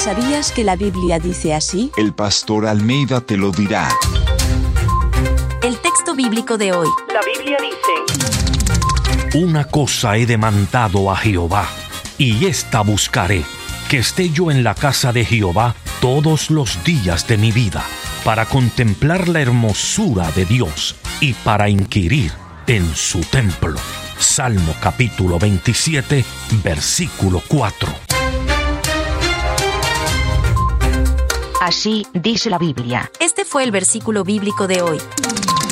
¿Sabías que la Biblia dice así? El pastor Almeida te lo dirá. El texto bíblico de hoy. La Biblia dice: Una cosa he demandado a Jehová, y esta buscaré, que esté yo en la casa de Jehová todos los días de mi vida, para contemplar la hermosura de Dios y para inquirir en su templo. Salmo capítulo 27, versículo 4. Así dice la Biblia. Este fue el versículo bíblico de hoy.